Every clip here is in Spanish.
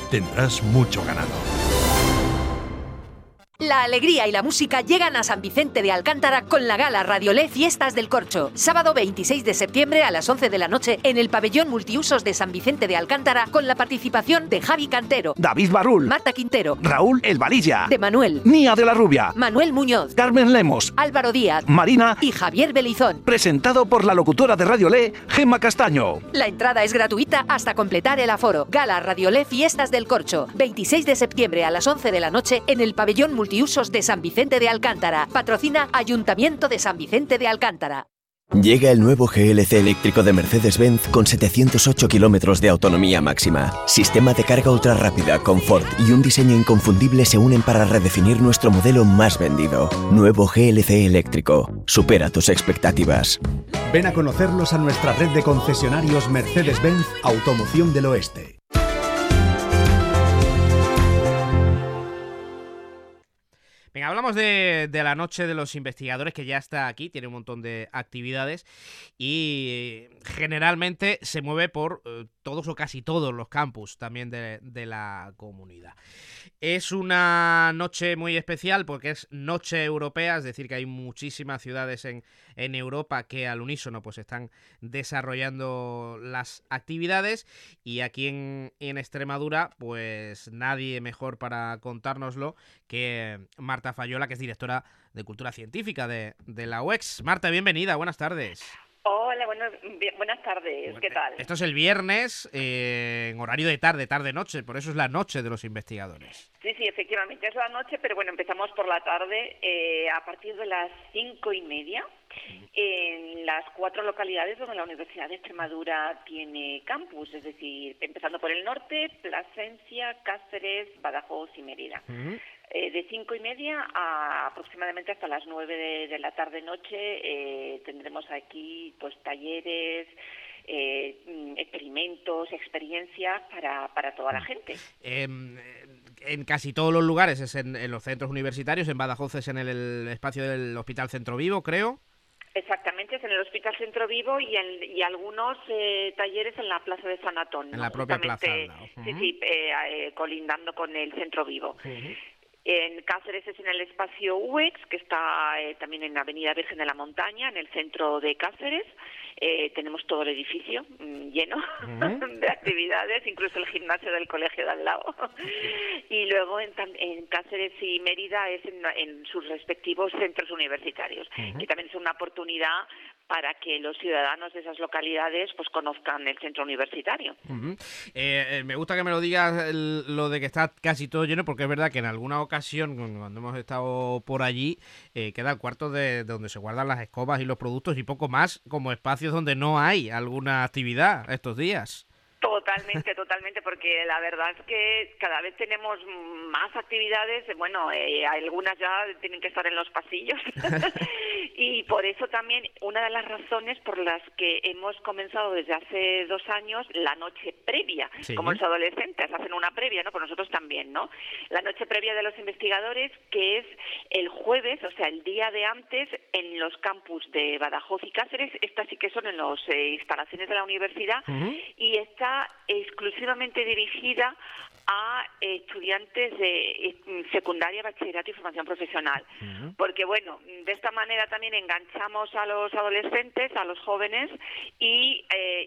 tendrás mucho ganado. La alegría y la música llegan a San Vicente de Alcántara con la gala Radiolé Fiestas del Corcho. Sábado 26 de septiembre a las 11 de la noche en el pabellón multiusos de San Vicente de Alcántara con la participación de Javi Cantero, David Barrul, Marta Quintero, Raúl El Valilla, de Manuel, Nia de la Rubia, Manuel Muñoz, Carmen Lemos, Álvaro Díaz, Marina y Javier Belizón. Presentado por la locutora de Radiolé, Gemma Castaño. La entrada es gratuita hasta completar el aforo. Gala Radiolé Fiestas del Corcho. 26 de septiembre a las 11 de la noche en el pabellón multiusos de San Vicente de Alcántara. Patrocina Ayuntamiento de San Vicente de Alcántara. Llega el nuevo GLC eléctrico de Mercedes-Benz con 708 kilómetros de autonomía máxima. Sistema de carga ultra rápida, confort y un diseño inconfundible se unen para redefinir nuestro modelo más vendido. Nuevo GLC eléctrico. Supera tus expectativas. Ven a conocerlos a nuestra red de concesionarios Mercedes-Benz Automoción del Oeste. Venga, hablamos de la noche de los investigadores, que ya está aquí, tiene un montón de actividades y generalmente se mueve por todos o casi todos los campus también de la comunidad. Es una noche muy especial porque es noche europea, es decir que hay muchísimas ciudades en Europa que al unísono pues están desarrollando las actividades, y aquí en Extremadura pues nadie mejor para contárnoslo que Marta Fayola, que es directora de Cultura Científica de la UEX. Marta, bienvenida, buenas tardes. Hola, buenas tardes, ¿qué tal? Esto es el viernes, en horario de tarde-noche, por eso es la noche de los investigadores. Sí, efectivamente, es la noche, pero bueno, empezamos por la tarde, a partir de las 5:30, en las 4 localidades donde la Universidad de Extremadura tiene campus, es decir, empezando por el norte, Plasencia, Cáceres, Badajoz y Mérida. De 5:30 a aproximadamente hasta las 9 de la tarde-noche tendremos aquí pues talleres, experimentos, experiencias para toda la gente. En casi todos los lugares es en los centros universitarios, en Badajoz es en el espacio del Hospital Centro Vivo, creo. Exactamente, es en el Hospital Centro Vivo y algunos talleres en la Plaza de San Antón. En la propia plaza. Sí, colindando con el Centro Vivo. En Cáceres es en el espacio UEX, que está también en Avenida Virgen de la Montaña, en el centro de Cáceres. Tenemos todo el edificio lleno de actividades, incluso el gimnasio del colegio de al lado. Y luego en Cáceres y Mérida es en sus respectivos centros universitarios, que también es una oportunidad para que los ciudadanos de esas localidades pues conozcan el centro universitario. Me gusta que me lo digas lo de que está casi todo lleno, porque es verdad que en alguna ocasión, cuando hemos estado por allí, queda el cuarto de donde se guardan las escobas y los productos y poco más, como espacios donde no hay alguna actividad estos días. Totalmente, porque la verdad es que cada vez tenemos más actividades, bueno, algunas ya tienen que estar en los pasillos y por eso también una de las razones por las que hemos comenzado desde hace 2 años la noche previa, sí. Como los adolescentes hacen una previa, ¿no? Pues nosotros también, ¿no? La noche previa de los investigadores, que es el jueves, o sea, el día de antes, en los campus de Badajoz y Cáceres. Estas sí que son en las instalaciones de la universidad y está exclusivamente dirigida a estudiantes de secundaria, bachillerato y formación profesional. Porque, bueno, de esta manera también enganchamos a los adolescentes, a los jóvenes y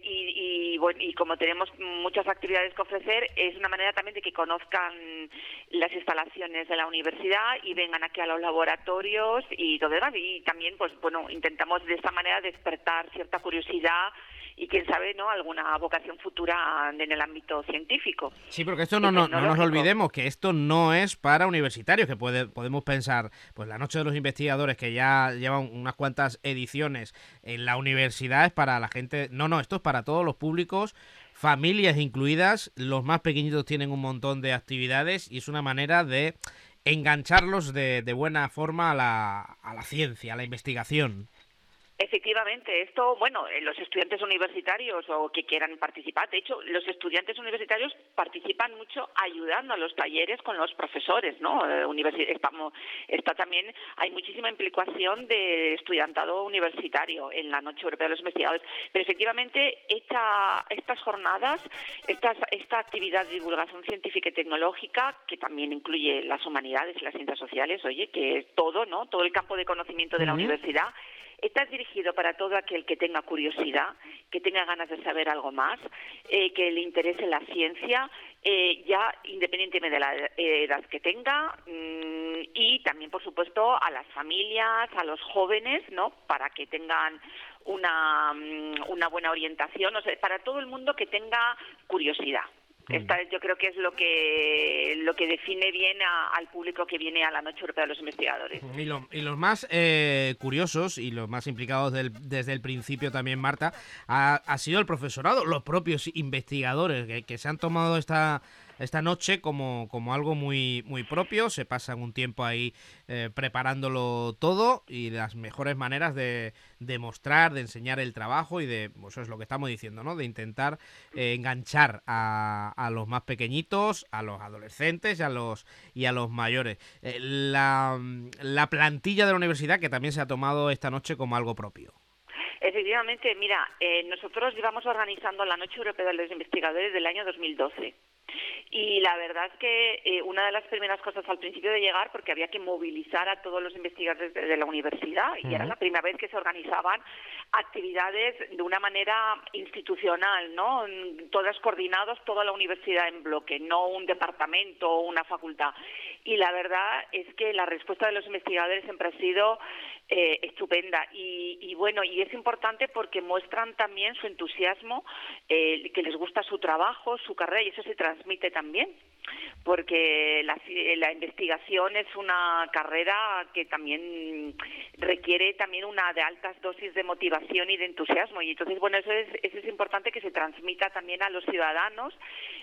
como tenemos muchas actividades que ofrecer, es una manera también de que conozcan las instalaciones de la universidad y vengan aquí a los laboratorios y todo demás. Y también, pues bueno, intentamos de esta manera despertar cierta curiosidad y quién sabe, ¿no?, alguna vocación futura en el ámbito científico. Sí, porque esto no nos olvidemos que esto no es para universitarios, que podemos pensar, pues la noche de los investigadores, que ya llevan unas cuantas ediciones en la universidad, es para la gente. No, esto es para todos los públicos, familias incluidas. Los más pequeñitos tienen un montón de actividades y es una manera de engancharlos de buena forma a la ciencia, a la investigación. Efectivamente, esto, bueno, los estudiantes universitarios o que quieran participar, de hecho, los estudiantes universitarios participan mucho ayudando a los talleres con los profesores, ¿no? Está también, hay muchísima implicación de estudiantado universitario en la Noche Europea de los Investigadores, pero efectivamente estas jornadas, esta actividad de divulgación científica y tecnológica, que también incluye las humanidades y las ciencias sociales, oye, que es todo, ¿no? Todo el campo de conocimiento de la universidad. Está dirigido para todo aquel que tenga curiosidad, que tenga ganas de saber algo más, que le interese la ciencia, ya independientemente de la edad que tenga, y también, por supuesto, a las familias, a los jóvenes, ¿no? Para que tengan una buena orientación, o sea, para todo el mundo que tenga curiosidad. Yo creo que es lo que define bien al público que viene a la Noche Europea de los Investigadores. Y los más curiosos y los más implicados desde el principio también, Marta, ha sido el profesorado, los propios investigadores que se han tomado esta noche como algo muy, muy propio. Se pasan un tiempo ahí preparándolo todo y las mejores maneras de mostrar, de enseñar el trabajo y eso es lo que estamos diciendo, ¿no? De intentar enganchar a los más pequeñitos, a los adolescentes y a los mayores. La plantilla de la universidad que también se ha tomado esta noche como algo propio. Efectivamente, mira, nosotros llevamos organizando la Noche Europea de los Investigadores del año 2012. Y la verdad es que una de las primeras cosas al principio de llegar, porque había que movilizar a todos los investigadores de la universidad, y era la primera vez que se organizaban actividades de una manera institucional, ¿no? Todas coordinadas, toda la universidad en bloque, no un departamento o una facultad. Y la verdad es que la respuesta de los investigadores siempre ha sido estupenda y bueno, y es importante porque muestran también su entusiasmo, que les gusta su trabajo, su carrera, y eso se transmite también, porque la investigación es una carrera que también requiere también una de altas dosis de motivación y de entusiasmo, y entonces bueno, eso es importante que se transmita también a los ciudadanos,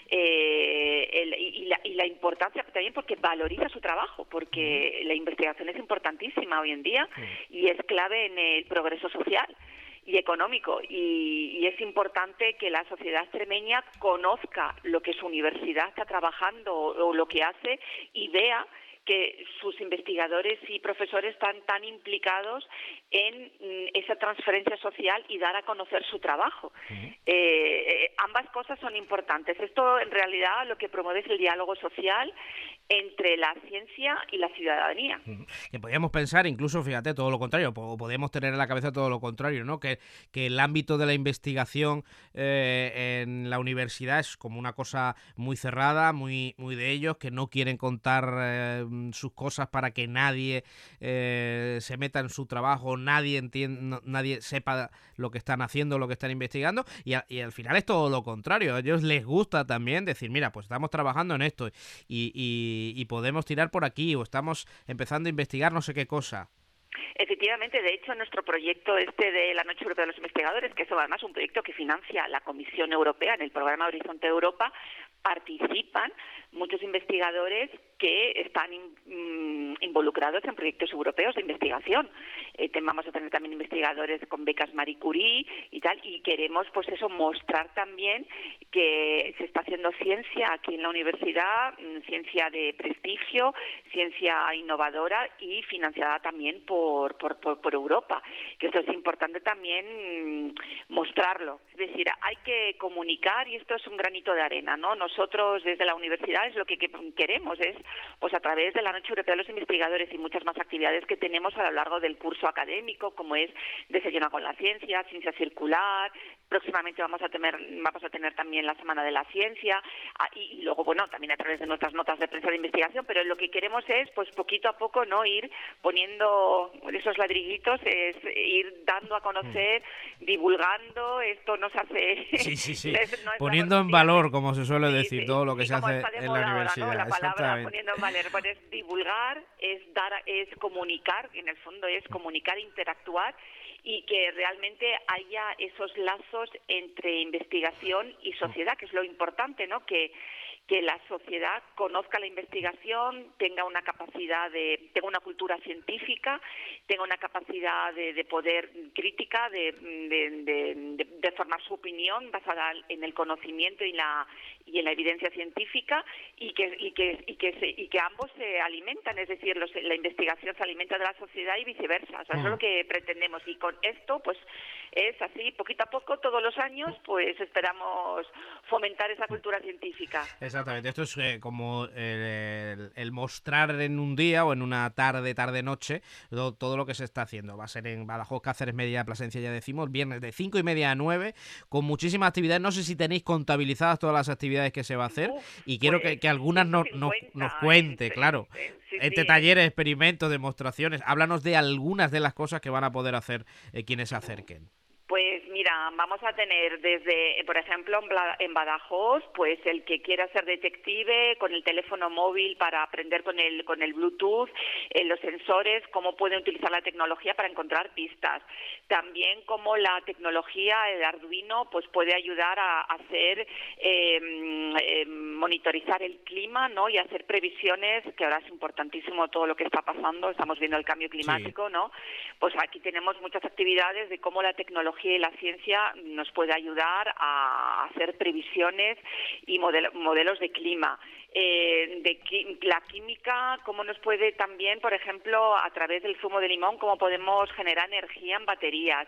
y la importancia también porque valoriza su trabajo, porque la investigación es importantísima hoy en día y es clave en el progreso social y económico, y es importante que la sociedad extremeña conozca lo que su universidad está trabajando o lo que hace y vea que sus investigadores y profesores están tan implicados en esa transferencia social y dar a conocer su trabajo. Ambas cosas son importantes. Esto, en realidad, lo que promueve es el diálogo social entre la ciencia y la ciudadanía. Que podríamos pensar, incluso, fíjate, todo lo contrario, podemos tener en la cabeza todo lo contrario, ¿no? Que el ámbito de la investigación en la universidad es como una cosa muy cerrada, muy de ellos, que no quieren contar sus cosas para que nadie se meta en su trabajo, nadie sepa lo que están haciendo, lo que están investigando, y al final es todo lo contrario. A ellos les gusta también decir, mira, pues estamos trabajando en esto y podemos tirar por aquí, o estamos empezando a investigar no sé qué cosa. Efectivamente, de hecho, nuestro proyecto de la Noche Europea de los Investigadores, que es además un proyecto que financia la Comisión Europea en el programa Horizonte Europa, participan muchos investigadores que están involucrados en proyectos europeos de investigación. Vamos a tener también investigadores con becas Marie Curie y tal, y queremos pues eso, mostrar también que se está haciendo ciencia aquí en la universidad, ciencia de prestigio, ciencia innovadora y financiada también por Europa, que esto es importante también mostrarlo. Es decir, hay que comunicar y esto es un granito de arena, ¿no? Nosotros desde la universidad es lo que queremos, es pues a través de la Noche Europea de los Investigadores y muchas más actividades que tenemos a lo largo del curso académico, como es Desayuno con la Ciencia, Ciencia Circular, próximamente vamos a tener también la Semana de la Ciencia, y luego, bueno, también a través de nuestras notas de prensa de investigación, pero lo que queremos es, pues poquito a poco, ¿no?, ir poniendo esos ladrillitos, es ir dando a conocer, divulgando, esto nos hace... Sí. No poniendo en valor, como se suele decir, todo lo que se hace en la universidad. Ahora, ¿no? La palabra poniendo en valor, pues es divulgar, es comunicar, en el fondo es comunicar, interactuar, y que realmente haya esos lazos entre investigación y sociedad, que es lo importante, ¿no? Que que la sociedad conozca la investigación, tenga una cultura científica, tenga una capacidad de poder crítica, de formar su opinión basada en el conocimiento y en la evidencia científica, y que ambos se alimentan, es decir, la investigación se alimenta de la sociedad y viceversa. O sea, eso es lo que pretendemos, y con esto pues es así, poquito a poco, todos los años, pues esperamos fomentar esa cultura científica. Exactamente, esto es como el mostrar en un día o en una tarde-noche todo lo que se está haciendo. Va a ser en Badajoz, Cáceres, Mérida, Plasencia, ya decimos, viernes de 5:30 a 9, con muchísimas actividades. No sé si tenéis contabilizadas todas las actividades que se va a hacer, y quiero que algunas nos cuente, claro. Entre talleres, experimentos, demostraciones, háblanos de algunas de las cosas que van a poder hacer quienes se acerquen. Pues mira, vamos a tener desde, por ejemplo, en Badajoz, pues el que quiera ser detective con el teléfono móvil para aprender con el Bluetooth, los sensores, cómo puede utilizar la tecnología para encontrar pistas. También cómo la tecnología, el Arduino, pues puede ayudar a hacer, monitorizar el clima, ¿no? Y hacer previsiones, que ahora es importantísimo todo lo que está pasando, estamos viendo el cambio climático, sí, ¿no? Pues aquí tenemos muchas actividades de cómo la tecnología y la ciencia nos puede ayudar a hacer previsiones y modelos de clima. La química, cómo nos puede también, por ejemplo, a través del zumo de limón, cómo podemos generar energía en baterías.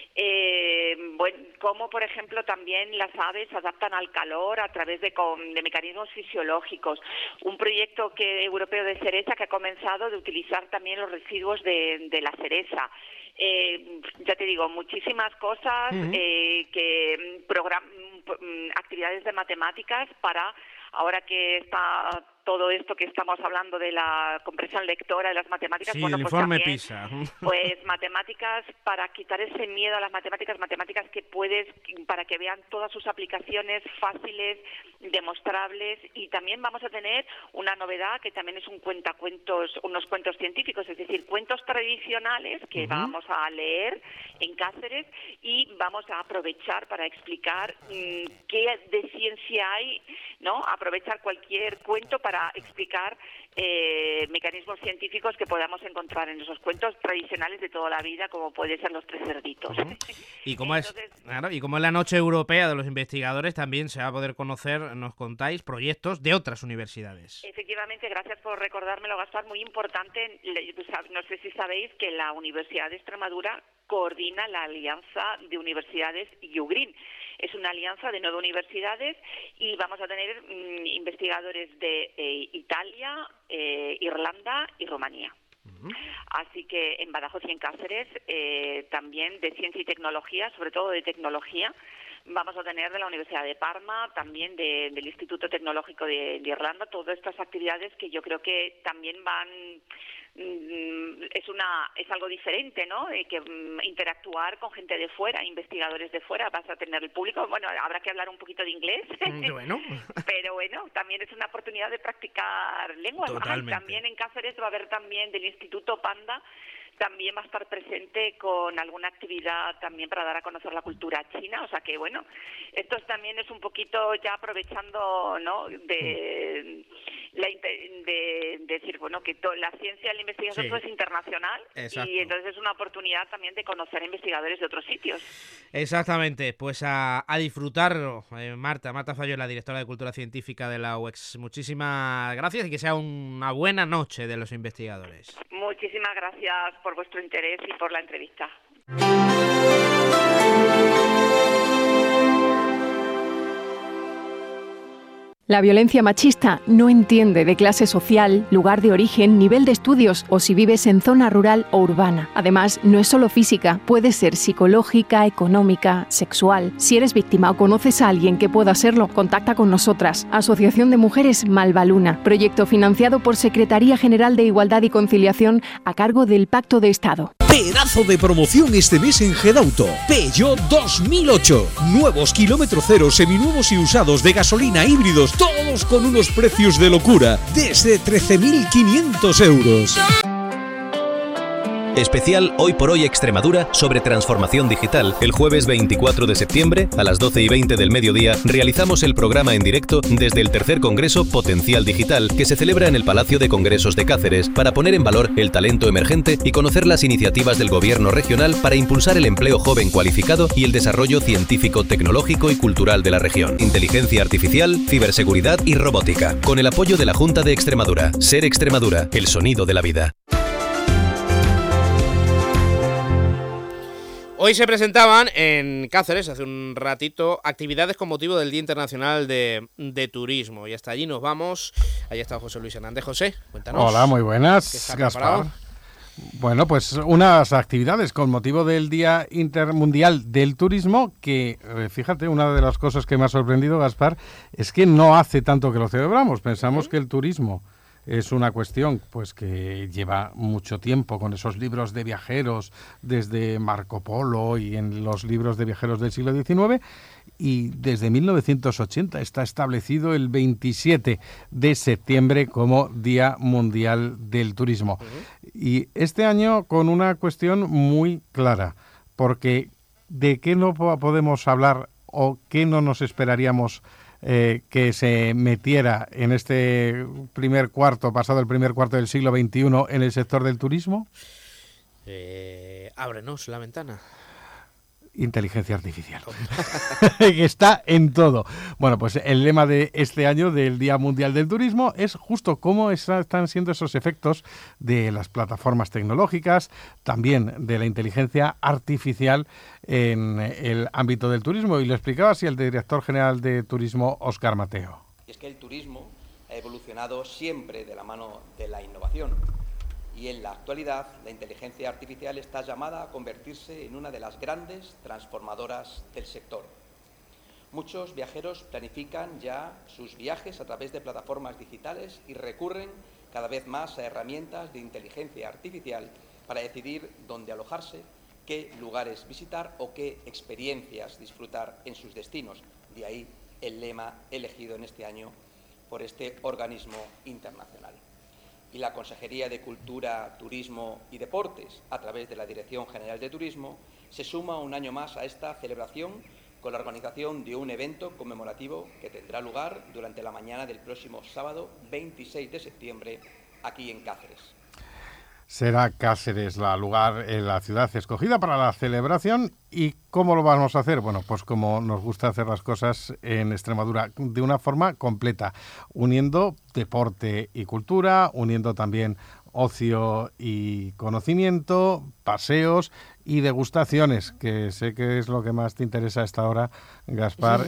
Cómo, por ejemplo, también las aves se adaptan al calor a través de mecanismos fisiológicos. Un proyecto europeo de cereza que ha comenzado de utilizar también los residuos de la cereza. Ya te digo, muchísimas cosas, actividades de matemáticas para, ahora que está todo esto que estamos hablando de la comprensión lectora de las matemáticas, sí, bueno, el pues informe también, PISA. pues matemáticas para quitar ese miedo a las matemáticas que para que vean todas sus aplicaciones fáciles, demostrables, y también vamos a tener una novedad que también es unos cuentos científicos, es decir, cuentos tradicionales que vamos a leer en Cáceres, y vamos a aprovechar para explicar qué de ciencia hay, ¿no? Aprovechar cualquier cuento para explicar mecanismos científicos que podamos encontrar en esos cuentos tradicionales de toda la vida, como puede ser los tres cerditos. Y como es la Noche Europea de los Investigadores, también se va a poder conocer, nos contáis, proyectos de otras universidades. Efectivamente, gracias por recordármelo, Gaspar, muy importante. No sé si sabéis que la Universidad de Extremadura coordina la Alianza de Universidades UGREEN. Es una alianza de 9 universidades y vamos a tener investigadores de Italia, Irlanda y Rumanía. Así que en Badajoz y en Cáceres también de ciencia y tecnología, sobre todo de tecnología, vamos a tener de la Universidad de Parma, también del Instituto Tecnológico de Irlanda, todas estas actividades que yo creo que también van... es algo diferente, ¿no? Que interactuar con gente de fuera, investigadores de fuera, vas a tener el público, bueno, habrá que hablar un poquito de inglés, bueno. Pero bueno, también es una oportunidad de practicar lenguas. También en Cáceres va a haber también del Instituto Panda, también va a estar presente con alguna actividad también para dar a conocer la cultura china, o sea que bueno, esto también es un poquito ya aprovechando, ¿no? de decir, bueno, que la ciencia y la investigación todo es internacional. Exacto. Y entonces es una oportunidad también de conocer a investigadores de otros sitios. Exactamente, pues a disfrutarlo. Marta Fayol, la directora de Cultura Científica de la UEX. Muchísimas gracias y que sea una buena noche de los investigadores. Muchísimas gracias por vuestro interés y por la entrevista. La violencia machista no entiende de clase social, lugar de origen, nivel de estudios o si vives en zona rural o urbana. Además, no es solo física, puede ser psicológica, económica, sexual. Si eres víctima o conoces a alguien que pueda serlo, contacta con nosotras. Asociación de Mujeres Malvaluna, proyecto financiado por Secretaría General de Igualdad y Conciliación a cargo del Pacto de Estado. Pedazo de promoción este mes en Gedauto. Peugeot 2008. Nuevos kilómetro cero, seminuevos y usados de gasolina, híbridos, todos con unos precios de locura, desde 13.500 euros. Especial Hoy por Hoy Extremadura sobre transformación digital. El jueves 24 de septiembre, a las 12:20 del mediodía, realizamos el programa en directo desde el tercer Congreso Potencial Digital, que se celebra en el Palacio de Congresos de Cáceres, para poner en valor el talento emergente y conocer las iniciativas del Gobierno regional para impulsar el empleo joven cualificado y el desarrollo científico, tecnológico y cultural de la región. Inteligencia artificial, ciberseguridad y robótica. Con el apoyo de la Junta de Extremadura. Ser Extremadura, el sonido de la vida. Hoy se presentaban en Cáceres, hace un ratito, actividades con motivo del Día Internacional de Turismo. Y hasta allí nos vamos. Ahí está José Luis Hernández. José, cuéntanos. Hola, muy buenas, Gaspar. Bueno, pues unas actividades con motivo del Día Intermundial del Turismo que, fíjate, una de las cosas que me ha sorprendido, Gaspar, es que no hace tanto que lo celebramos. Pensamos que el turismo es una cuestión pues que lleva mucho tiempo con esos libros de viajeros desde Marco Polo y en los libros de viajeros del siglo XIX, y desde 1980 está establecido el 27 de septiembre como Día Mundial del Turismo. Y este año con una cuestión muy clara, porque ¿de qué no podemos hablar o qué no nos esperaríamos que se metiera en este pasado el primer cuarto del siglo XXI en el sector del turismo? Ábrenos la ventana. Inteligencia artificial, que está en todo. Bueno, pues el lema de este año del Día Mundial del Turismo es justo cómo están siendo esos efectos de las plataformas tecnológicas, también de la inteligencia artificial en el ámbito del turismo, y lo explicaba así el director general de Turismo, Óscar Mateo. Es que el turismo ha evolucionado siempre de la mano de la innovación. Y en la actualidad, la inteligencia artificial está llamada a convertirse en una de las grandes transformadoras del sector. Muchos viajeros planifican ya sus viajes a través de plataformas digitales y recurren cada vez más a herramientas de inteligencia artificial para decidir dónde alojarse, qué lugares visitar o qué experiencias disfrutar en sus destinos. De ahí el lema elegido en este año por este organismo internacional. Y la Consejería de Cultura, Turismo y Deportes, a través de la Dirección General de Turismo, se suma un año más a esta celebración con la organización de un evento conmemorativo que tendrá lugar durante la mañana del próximo sábado 26 de septiembre aquí en Cáceres. Será Cáceres la ciudad escogida para la celebración. ¿Y cómo lo vamos a hacer? Bueno, pues como nos gusta hacer las cosas en Extremadura, de una forma completa, uniendo deporte y cultura, uniendo también ocio y conocimiento, paseos y degustaciones, que sé que es lo que más te interesa a esta hora, Gaspar,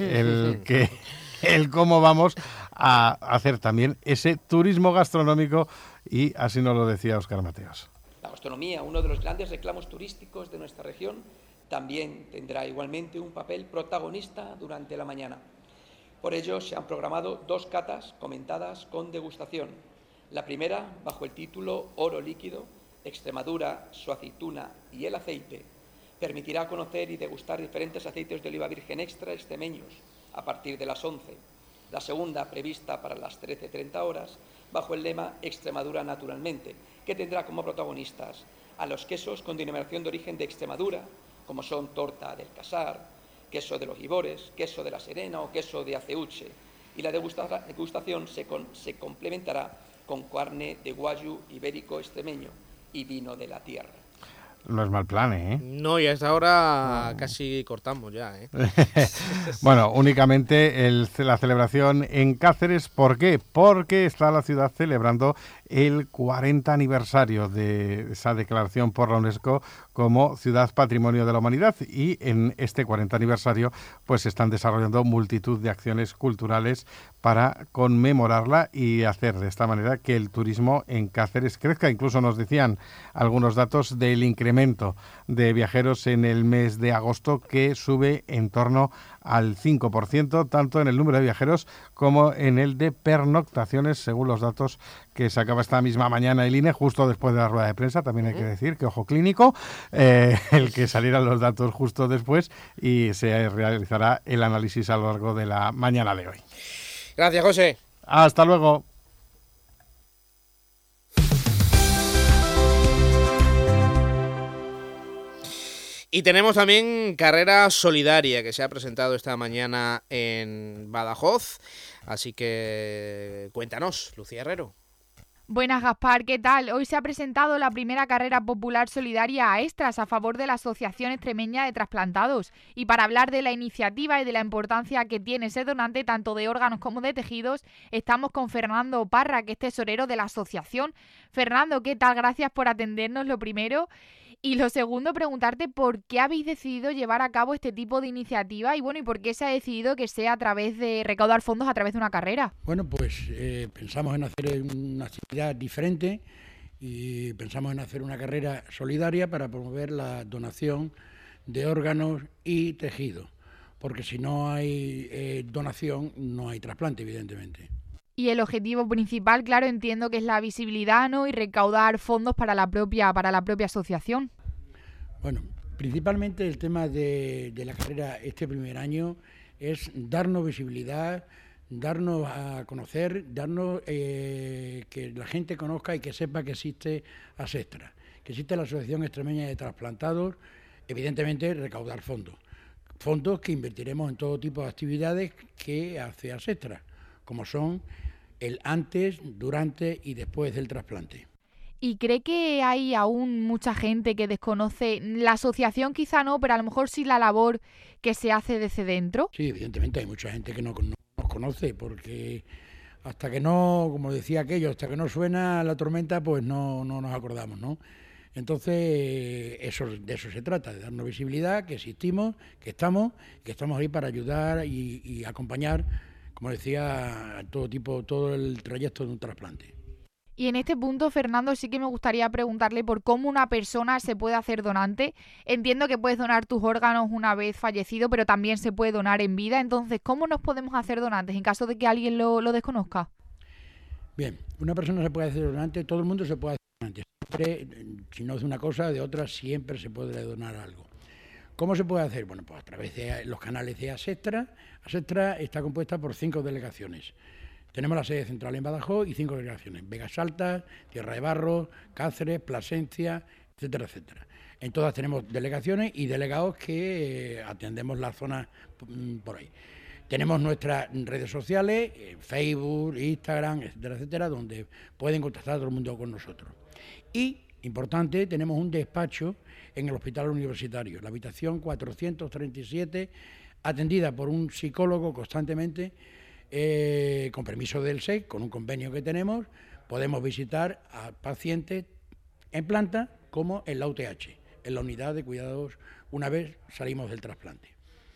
el cómo vamos a hacer también ese turismo gastronómico, y así nos lo decía Óscar Mateos. La gastronomía, uno de los grandes reclamos turísticos de nuestra región, también tendrá igualmente un papel protagonista durante la mañana. Por ello se han programado 2 catas comentadas con degustación. La primera, bajo el título Oro Líquido, Extremadura, su aceituna y el aceite, permitirá conocer y degustar diferentes aceites de oliva virgen extra extremeños a partir de las 11. La segunda, prevista para las 13:30 horas, bajo el lema Extremadura naturalmente, que tendrá como protagonistas a los quesos con denominación de origen de Extremadura, como son torta del Casar, queso de los Ibores, queso de la Serena o queso de Aceuche. Y la degustación se complementará con carne de guayu ibérico extremeño y vino de la tierra. No es mal plan, ¿eh? No, y a esta hora casi cortamos ya, ¿eh? Bueno, únicamente la celebración en Cáceres. ¿Por qué? Porque está la ciudad celebrando el 40 aniversario de esa declaración por la UNESCO como Ciudad Patrimonio de la Humanidad, y en este 40 aniversario pues se están desarrollando multitud de acciones culturales para conmemorarla y hacer de esta manera que el turismo en Cáceres crezca. Incluso nos decían algunos datos del incremento de viajeros en el mes de agosto, que sube en torno al 5%, tanto en el número de viajeros como en el de pernoctaciones, según los datos que sacaba esta misma mañana el INE, justo después de la rueda de prensa. También hay que decir que, ojo clínico, el que salieran los datos justo después, y se realizará el análisis a lo largo de la mañana de hoy. Gracias, José. Hasta luego. Y tenemos también carrera solidaria que se ha presentado esta mañana en Badajoz. Así que cuéntanos, Lucía Herrero. Buenas, Gaspar, ¿qué tal? Hoy se ha presentado la primera carrera popular solidaria a Extras a favor de la Asociación Extremeña de Trasplantados. Y para hablar de la iniciativa y de la importancia que tiene ser donante tanto de órganos como de tejidos, estamos con Fernando Parra, que es tesorero de la asociación. Fernando, ¿qué tal? Gracias por atendernos, lo primero. Y lo segundo, preguntarte por qué habéis decidido llevar a cabo este tipo de iniciativa y bueno, y por qué se ha decidido que sea a través de recaudar fondos a través de una carrera. Bueno, pues pensamos en hacer una actividad diferente y pensamos en hacer una carrera solidaria para promover la donación de órganos y tejidos, porque si no hay donación no hay trasplante, evidentemente. Y el objetivo principal, claro, entiendo que es la visibilidad, ¿no? Y recaudar fondos para la propia asociación. Bueno, principalmente el tema de la carrera este primer año es darnos visibilidad, darnos a conocer, darnos que la gente conozca y que sepa que existe ASEXTRA, que existe la Asociación Extremeña de Trasplantados, evidentemente recaudar fondos que invertiremos en todo tipo de actividades que hace ASEXTRA, como son el antes, durante y después del trasplante. ¿Y cree que hay aún mucha gente que desconoce la asociación? Quizá no, pero a lo mejor sí la labor que se hace desde dentro. Sí, evidentemente hay mucha gente que no nos conoce, porque hasta que no, como decía aquello, hasta que no suena la tormenta, pues no nos acordamos, ¿no? Entonces, de eso se trata, de darnos visibilidad, que existimos, que estamos ahí para ayudar y acompañar, como decía, todo el trayecto de un trasplante. Y en este punto, Fernando, sí que me gustaría preguntarle por cómo una persona se puede hacer donante. Entiendo que puedes donar tus órganos una vez fallecido, pero también se puede donar en vida. Entonces, ¿cómo nos podemos hacer donantes en caso de que alguien lo desconozca? Bien, una persona se puede hacer donante, todo el mundo se puede hacer donante. Siempre, si no es de una cosa, de otra, siempre se puede donar algo. ¿Cómo se puede hacer? Bueno, pues a través de los canales de ASEXTRA. ASEXTRA está compuesta por 5 delegaciones. Tenemos la sede central en Badajoz y 5 delegaciones: Vegas Altas, Tierra de Barros, Cáceres, Plasencia, etcétera, etcétera. En todas tenemos delegaciones y delegados que atendemos la zona por ahí. Tenemos nuestras redes sociales, Facebook, Instagram, etcétera, etcétera, donde pueden contactar a todo el mundo con nosotros. Y, importante, tenemos un despacho en el Hospital Universitario, la habitación 437, atendida por un psicólogo constantemente, con permiso del SEC, con un convenio que tenemos. Podemos visitar a pacientes en planta como en la UTH, en la unidad de cuidados, una vez salimos del trasplante.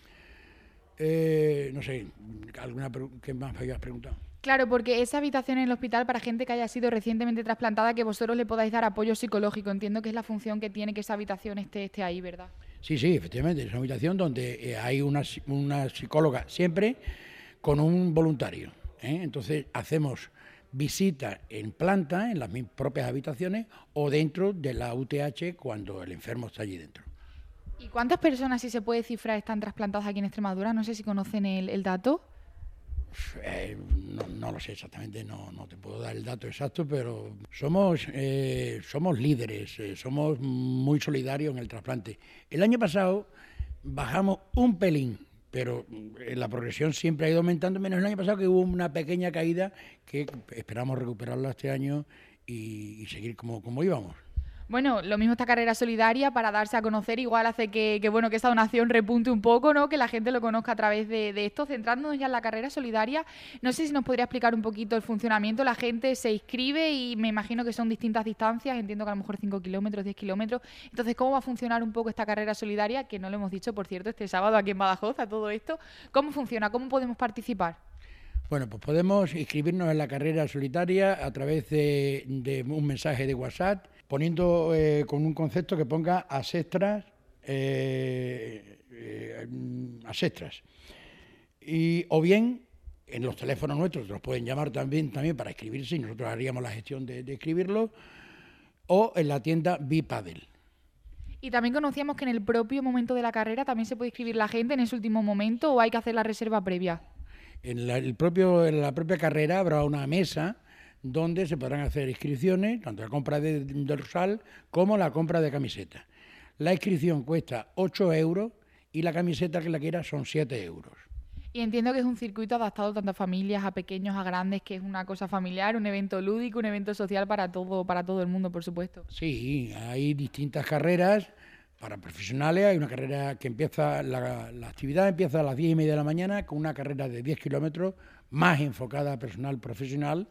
No sé, ¿qué más me habías preguntado? Claro, porque esa habitación en el hospital para gente que haya sido recientemente trasplantada, que vosotros le podáis dar apoyo psicológico, entiendo que es la función que tiene que esa habitación esté ahí, ¿verdad? Sí, efectivamente, es una habitación donde hay una psicóloga siempre con un voluntario, ¿eh? Entonces hacemos visitas en planta, en las propias habitaciones, o dentro de la UTH cuando el enfermo está allí dentro. ¿Y cuántas personas, si se puede cifrar, están trasplantadas aquí en Extremadura? No sé si conocen el dato. No lo sé exactamente, no te puedo dar el dato exacto, pero somos líderes, somos muy solidarios en el trasplante. El año pasado bajamos un pelín, pero la progresión siempre ha ido aumentando, menos el año pasado, que hubo una pequeña caída que esperamos recuperarla este año y seguir como íbamos. Bueno, lo mismo esta carrera solidaria para darse a conocer, igual hace que esta donación repunte un poco, ¿no? Que la gente lo conozca a través de esto. Centrándonos ya en la carrera solidaria, no sé si nos podría explicar un poquito el funcionamiento. La gente se inscribe y me imagino que son distintas distancias, entiendo que a lo mejor 5 kilómetros, 10 kilómetros. Entonces, ¿cómo va a funcionar un poco esta carrera solidaria? Que no lo hemos dicho, por cierto, este sábado aquí en Badajoz, a todo esto. ¿Cómo funciona? ¿Cómo podemos participar? Bueno, pues podemos inscribirnos en la carrera solidaria a través de un mensaje de WhatsApp, poniendo con un concepto que ponga ASEXTRAS, o bien en los teléfonos nuestros, nos pueden llamar también para inscribirse y nosotros haríamos la gestión de escribirlo, o en la tienda Bipadel. Y también conocíamos que en el propio momento de la carrera también se puede inscribir la gente en ese último momento, ¿o hay que hacer la reserva previa? En la propia carrera habrá una mesa donde se podrán hacer inscripciones, tanto la compra de dorsal como la compra de camiseta. La inscripción cuesta 8 euros y la camiseta que la quiera son 7 euros. Y entiendo que es un circuito adaptado tanto a familias, a pequeños, a grandes, que es una cosa familiar, un evento lúdico, un evento social para todo el mundo, por supuesto. Sí, hay distintas carreras para profesionales. Hay una carrera que empieza, la actividad empieza a las 10:30 de la mañana con una carrera de 10 kilómetros más enfocada a personal profesional,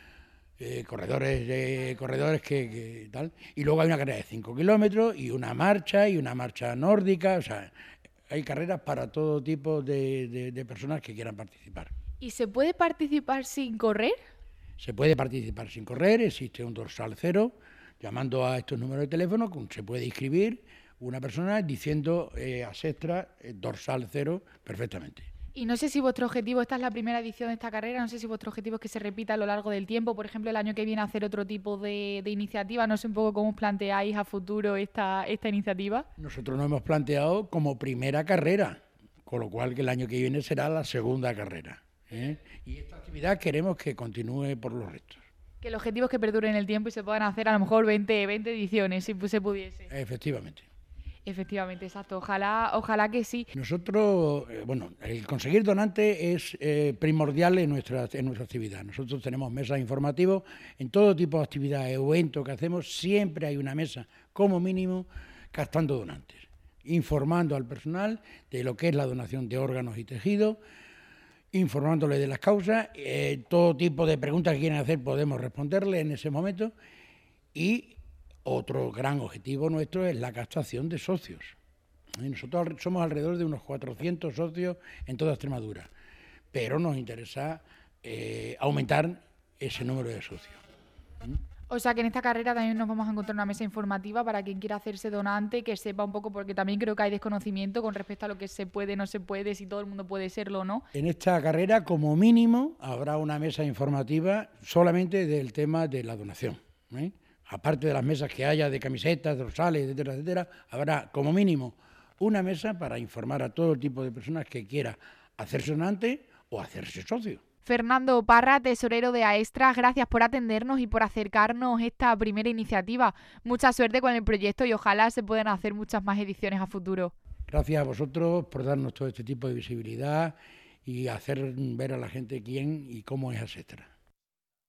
corredores que tal. Y luego hay una carrera de 5 kilómetros y una marcha nórdica, o sea, hay carreras para todo tipo de personas que quieran participar. ¿Y se puede participar sin correr? Se puede participar sin correr, existe un dorsal 0, llamando a estos números de teléfono, se puede inscribir una persona diciendo a Sextra dorsal 0 perfectamente. Y no sé si vuestro objetivo, esta es la primera edición de esta carrera, no sé si vuestro objetivo es que se repita a lo largo del tiempo, por ejemplo, el año que viene hacer otro tipo de iniciativa, no sé un poco cómo os planteáis a futuro esta iniciativa. Nosotros nos hemos planteado como primera carrera, con lo cual que el año que viene será la segunda carrera, ¿eh? Y esta actividad queremos que continúe por los restos. Que el objetivo es que perduren el tiempo y se puedan hacer a lo mejor 20 ediciones, si se pudiese. Efectivamente. Efectivamente, exacto. Ojalá que sí. Nosotros, el conseguir donantes es primordial en nuestra actividad. Nosotros tenemos mesas informativas en todo tipo de actividades o eventos que hacemos. Siempre hay una mesa, como mínimo, captando donantes, informando al personal de lo que es la donación de órganos y tejidos, informándole de las causas, todo tipo de preguntas que quieren hacer podemos responderle en ese momento. Y otro gran objetivo nuestro es la captación de socios. Nosotros somos alrededor de unos 400 socios en toda Extremadura, pero nos interesa aumentar ese número de socios. O sea que en esta carrera también nos vamos a encontrar una mesa informativa para quien quiera hacerse donante, que sepa un poco, porque también creo que hay desconocimiento con respecto a lo que se puede, no se puede, si todo el mundo puede serlo o no. En esta carrera, como mínimo, habrá una mesa informativa solamente del tema de la donación, ¿eh? Aparte de las mesas que haya de camisetas, dorsales, etcétera, etcétera, habrá como mínimo una mesa para informar a todo tipo de personas que quiera hacerse donante o hacerse socio. Fernando Parra, tesorero de Aestras, gracias por atendernos y por acercarnos esta primera iniciativa. Mucha suerte con el proyecto y ojalá se puedan hacer muchas más ediciones a futuro. Gracias a vosotros por darnos todo este tipo de visibilidad y hacer ver a la gente quién y cómo es Aestras.